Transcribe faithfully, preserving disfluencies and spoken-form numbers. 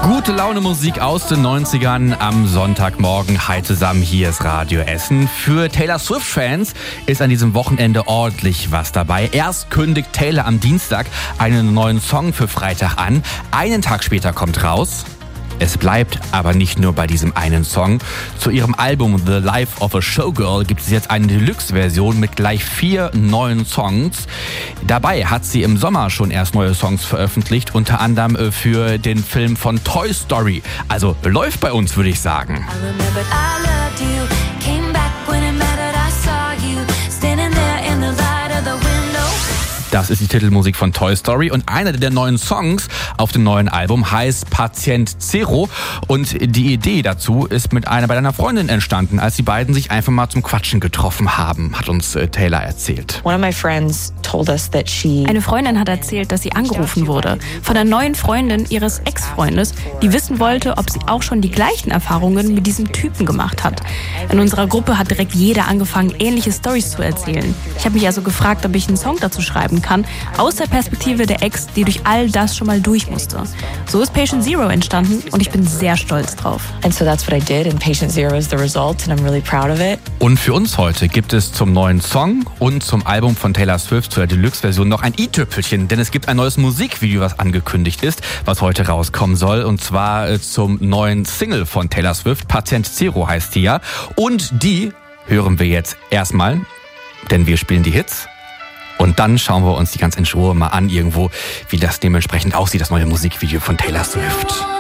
Gute Laune Musik aus den neunzigern am Sonntagmorgen. Hi zusammen, hier ist Radio Essen. Für Taylor Swift-Fans ist an diesem Wochenende ordentlich was dabei. Erst kündigt Taylor am Dienstag einen neuen Song für Freitag an. Einen Tag später kommt raus: Es bleibt aber nicht nur bei diesem einen Song. Zu ihrem Album The Life of a Showgirl gibt es jetzt eine Deluxe-Version mit gleich vier neuen Songs. Dabei hat sie im Sommer schon erst neue Songs veröffentlicht, unter anderem für den Film von Toy Story. Also läuft bei uns, würde ich sagen. Das ist die Titelmusik von Toy Story und einer der neuen Songs auf dem neuen Album heißt Patient Zero und die Idee dazu ist mit einer bei einer Freundin entstanden, als die beiden sich einfach mal zum Quatschen getroffen haben, hat uns äh, Taylor erzählt. One of my friends told us that she Eine Freundin hat erzählt, dass sie angerufen wurde von der neuen Freundin ihres Ex-Freundes, die wissen wollte, ob sie auch schon die gleichen Erfahrungen mit diesem Typen gemacht hat. In unserer Gruppe hat direkt jeder angefangen, ähnliche Storys zu erzählen. Ich habe mich also gefragt, ob ich einen Song dazu schreiben kann, aus der Perspektive der Ex, die durch all das schon mal durch musste. So ist Patient Zero entstanden und ich bin sehr stolz drauf. And so that's what I did and Patient Zero is the result and I'm really proud of it. Und für uns heute gibt es zum neuen Song und zum Album von Taylor Swift, zur Deluxe-Version, noch ein i-Tüpfelchen, denn es gibt ein neues Musikvideo, was angekündigt ist, was heute rauskommen soll, und zwar zum neuen Single von Taylor Swift, Patient Zero heißt die ja, und die hören wir jetzt erstmal, denn wir spielen die Hits. Und dann schauen wir uns die ganz in Ruhe mal an irgendwo, wie das dementsprechend aussieht, das neue Musikvideo von Taylor Swift.